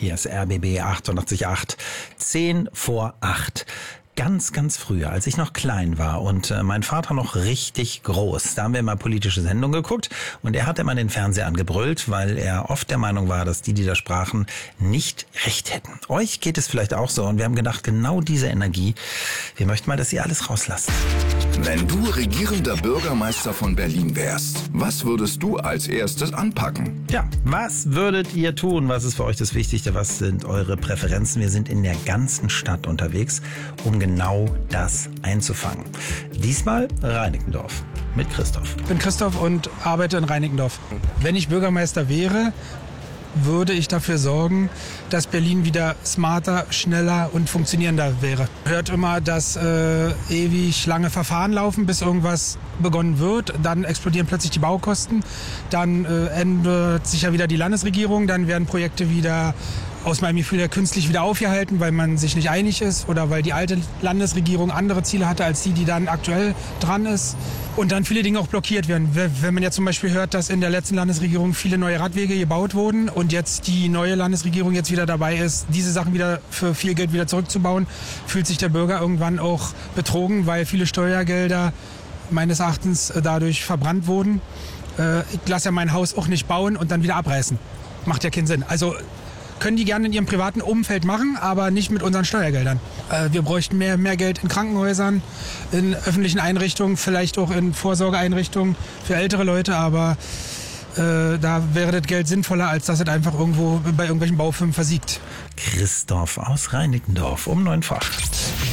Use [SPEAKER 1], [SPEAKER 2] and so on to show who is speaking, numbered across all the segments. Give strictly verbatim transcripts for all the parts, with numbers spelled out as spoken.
[SPEAKER 1] Hier ist R B B achtundachtzig Komma acht, zehn vor acht. Ganz, ganz früher, als ich noch klein war und äh, mein Vater noch richtig groß, da haben wir mal politische Sendungen geguckt und er hat immer den Fernseher angebrüllt, weil er oft der Meinung war, dass die, die da sprachen, nicht recht hätten. Euch geht es vielleicht auch so und wir haben gedacht, genau diese Energie, wir möchten mal, dass ihr alles rauslasst.
[SPEAKER 2] Wenn du regierender Bürgermeister von Berlin wärst, was würdest du als erstes anpacken?
[SPEAKER 1] Ja, was würdet ihr tun? Was ist für euch das Wichtigste? Was sind eure Präferenzen? Wir sind in der ganzen Stadt unterwegs, um genau das einzufangen. Diesmal Reinickendorf mit Christoph.
[SPEAKER 3] Ich bin Christoph und arbeite in Reinickendorf. Wenn ich Bürgermeister wäre, würde ich dafür sorgen, dass Berlin wieder smarter, schneller und funktionierender wäre. Hört immer, dass äh, ewig lange Verfahren laufen, bis irgendwas begonnen wird. Dann explodieren plötzlich die Baukosten. Dann äh, ändert sich ja wieder die Landesregierung. Dann werden Projekte wieder aus meinem Gefühl künstlich wieder aufgehalten, weil man sich nicht einig ist oder weil die alte Landesregierung andere Ziele hatte als die, die dann aktuell dran ist. Und dann viele Dinge auch blockiert werden. Wenn man ja zum Beispiel hört, dass in der letzten Landesregierung viele neue Radwege gebaut wurden und jetzt die neue Landesregierung jetzt wieder dabei ist, diese Sachen wieder für viel Geld wieder zurückzubauen, fühlt sich der Bürger irgendwann auch betrogen, weil viele Steuergelder meines Erachtens dadurch verbrannt wurden. Ich lasse ja mein Haus auch nicht bauen und dann wieder abreißen. Macht ja keinen Sinn. Also können die gerne in ihrem privaten Umfeld machen, aber nicht mit unseren Steuergeldern. Äh, wir bräuchten mehr, mehr Geld in Krankenhäusern, in öffentlichen Einrichtungen, vielleicht auch in Vorsorgeeinrichtungen für ältere Leute, aber äh, da wäre das Geld sinnvoller, als dass es einfach irgendwo bei irgendwelchen Baufirmen versiegt.
[SPEAKER 1] Christoph aus Reinickendorf um neun vor acht.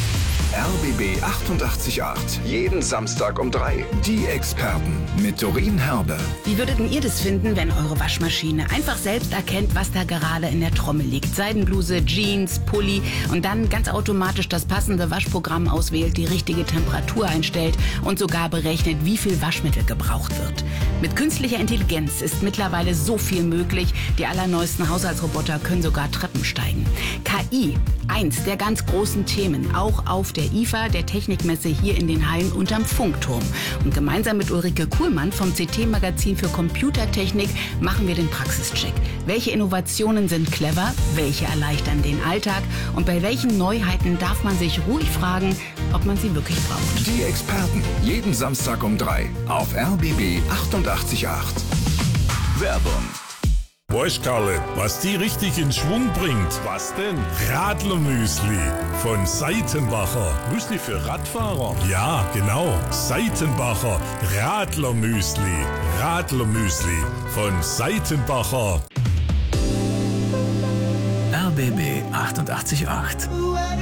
[SPEAKER 2] R B B achtundachtzig Komma acht. Jeden Samstag um drei. Die Experten mit Doreen Herbe.
[SPEAKER 4] Wie würdet ihr das finden, wenn eure Waschmaschine einfach selbst erkennt, was da gerade in der Trommel liegt? Seidenbluse, Jeans, Pulli und dann ganz automatisch das passende Waschprogramm auswählt, die richtige Temperatur einstellt und sogar berechnet, wie viel Waschmittel gebraucht wird. Mit künstlicher Intelligenz ist mittlerweile so viel möglich. Die allerneuesten Haushaltsroboter können sogar Treppen steigen. K I, eins der ganz großen Themen, auch auf der I F A, der Technikmesse hier in den Hallen unterm Funkturm. Und gemeinsam mit Ulrike Kuhlmann vom C T-Magazin für Computertechnik machen wir den Praxischeck. Welche Innovationen sind clever, welche erleichtern den Alltag und bei welchen Neuheiten darf man sich ruhig fragen, ob man sie wirklich braucht.
[SPEAKER 2] Die Experten, jeden Samstag um drei auf R B B achtundachtzig Komma acht. Werbung.
[SPEAKER 5] Weißt Karle, was die richtig in Schwung bringt? Was denn? Radlermüsli von Seitenbacher. Müsli für Radfahrer? Ja, genau. Seitenbacher Radlermüsli. Radlermüsli von Seitenbacher.
[SPEAKER 6] R B B achtundachtzig Komma acht.